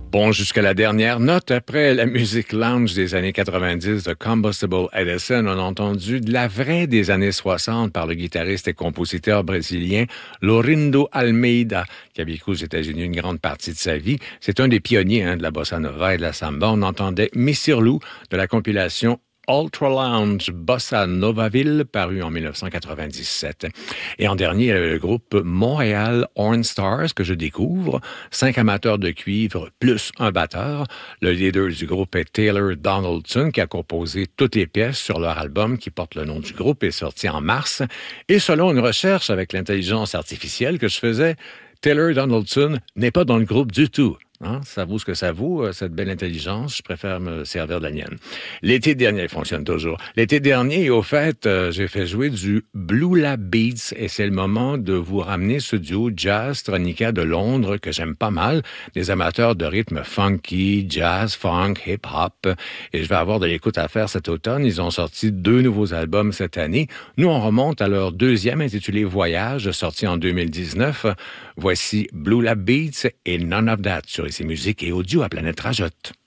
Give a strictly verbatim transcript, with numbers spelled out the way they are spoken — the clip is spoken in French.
Bon, jusqu'à la dernière note, après la musique lounge des années quatre-vingt-dix de Combustible Edison, on a entendu de la vraie des années soixante par le guitariste et compositeur brésilien Laurindo Almeida, qui a vécu aux États-Unis une grande partie de sa vie. C'est un des pionniers hein, de la bossa nova et de la samba. On entendait Missirlou de la compilation Ultra Lounge Bossa Novaville, paru en dix-neuf cent quatre-vingt-dix-sept. Et en dernier, il y avait le groupe Montréal Horn Stars que je découvre. Cinq amateurs de cuivre plus un batteur. Le leader du groupe est Taylor Donaldson, qui a composé toutes les pièces sur leur album qui porte le nom du groupe et sorti en mars. Et selon une recherche avec l'intelligence artificielle que je faisais, Taylor Donaldson n'est pas dans le groupe du tout. Hein? Ça vaut ce que ça vaut, cette belle intelligence. Je préfère me servir de la mienne. L'été dernier, il fonctionne toujours. L'été dernier, au fait, euh, j'ai fait jouer du Blue Lab Beats et c'est le moment de vous ramener ce duo jazz tronica de Londres que j'aime pas mal. Des amateurs de rythme funky, jazz, funk, hip-hop. Et je vais avoir de l'écoute à faire cet automne. Ils ont sorti deux nouveaux albums cette année. Nous, on remonte à leur deuxième intitulé Voyage, sorti en deux mille dix-neuf. Voici Blue Lab Beats et None of That sur ici Musique et Audio à Planète Rajotte.